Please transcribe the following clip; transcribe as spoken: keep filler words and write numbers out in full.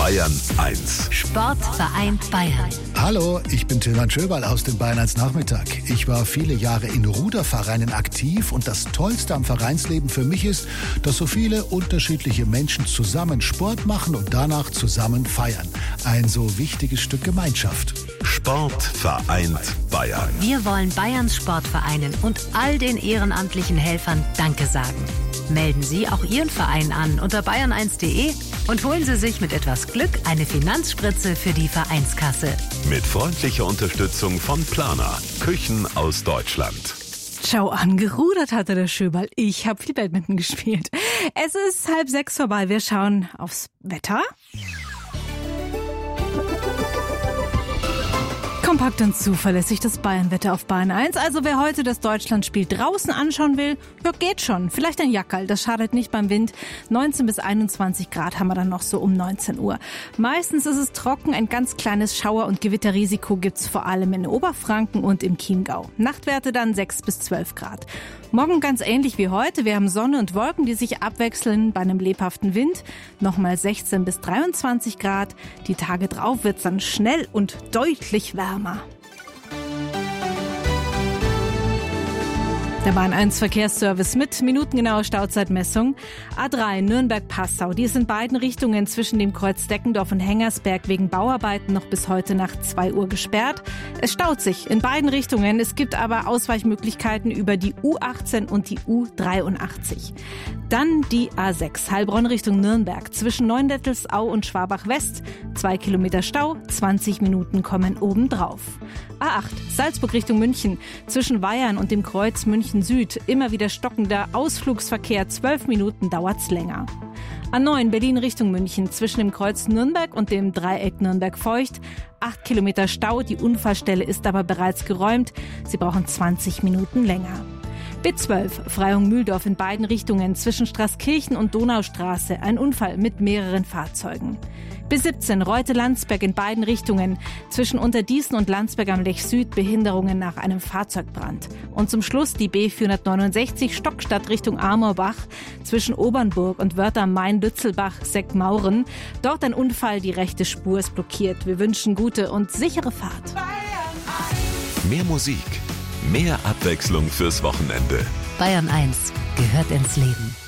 Bayern eins. Sport vereint Bayern. Hallo, ich bin Tilman Schöberl aus dem Bayern eins Nachmittag. Ich war viele Jahre in Rudervereinen aktiv und das Tollste am Vereinsleben für mich ist, dass so viele unterschiedliche Menschen zusammen Sport machen und danach zusammen feiern. Ein so wichtiges Stück Gemeinschaft. Sport vereint Bayern. Wir wollen Bayerns Sportvereinen und all den ehrenamtlichen Helfern Danke sagen. Melden Sie auch Ihren Verein an unter bayern eins punkt de und holen Sie sich mit etwas Glück eine Finanzspritze für die Vereinskasse. Mit freundlicher Unterstützung von Plana, Küchen aus Deutschland. Schau an, gerudert hatte der Schöberl. Ich habe viel Badminton gespielt. Es ist halb sechs vorbei. Wir schauen aufs Wetter. Kompakt und zuverlässig das Bayernwetter auf Bayern eins. Also wer heute das Deutschlandspiel draußen anschauen will, ja, geht schon. Vielleicht ein Jackerl, das schadet nicht beim Wind. neunzehn bis einundzwanzig Grad haben wir dann noch so um neunzehn Uhr. Meistens ist es trocken, ein ganz kleines Schauer- und Gewitterrisiko gibt's vor allem in Oberfranken und im Chiemgau. Nachtwerte dann sechs bis zwölf Grad. Morgen ganz ähnlich wie heute. Wir haben Sonne und Wolken, die sich abwechseln bei einem lebhaften Wind. Nochmal sechzehn bis dreiundzwanzig Grad. Die Tage drauf wird's dann schnell und deutlich wärmer. Der Bayern eins Verkehrsservice mit minutengenauer Stauzeitmessung. A drei Nürnberg-Passau. Die ist in beiden Richtungen zwischen dem Kreuz Deckendorf und Hengersberg wegen Bauarbeiten noch bis heute nach zwei Uhr gesperrt. Es staut sich in beiden Richtungen. Es gibt aber Ausweichmöglichkeiten über die U achtzehn und die U dreiundachtzig. Dann die A sechs Heilbronn Richtung Nürnberg zwischen Neuendettelsau und Schwabach-West. Zwei Kilometer Stau, zwanzig Minuten kommen obendrauf. A acht Salzburg Richtung München zwischen Weyern und dem Kreuz München Süd. Immer wieder stockender Ausflugsverkehr, zwölf Minuten dauert's länger. A neun Berlin Richtung München zwischen dem Kreuz Nürnberg und dem Dreieck Nürnberg-Feucht. acht Kilometer Stau, die Unfallstelle ist aber bereits geräumt. Sie brauchen zwanzig Minuten länger. B zwölf Freyung-Mühldorf in beiden Richtungen zwischen Straßkirchen und Donaustraße. Ein Unfall mit mehreren Fahrzeugen. B siebzehn Reute-Landsberg in beiden Richtungen zwischen Unterdießen und Landsberg am Lech Süd Behinderungen nach einem Fahrzeugbrand. Und zum Schluss die B vierhundertneunundsechzig Stockstadt Richtung Amorbach zwischen Obernburg und Wörther-Main-Lützelbach-Seckmauren. Dort ein Unfall, die rechte Spur ist blockiert. Wir wünschen gute und sichere Fahrt. Mehr Musik, mehr Abwechslung fürs Wochenende. Bayern eins gehört ins Leben.